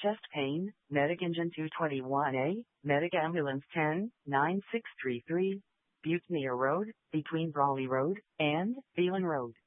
chest pain, Medic Engine 221A, Medic Ambulance 10-9633, Butte Road, between Brawley Road and Phelan Road.